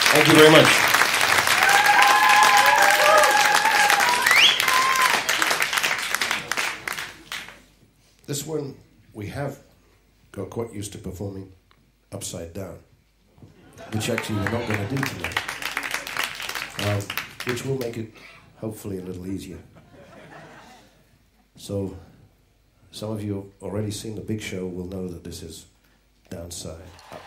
Thank you very much. This one we have got quite used to performing upside down, which actually we're not going to do tonight, which will make it hopefully a little easier. So some of you have already seen the big show will know that this is downside up.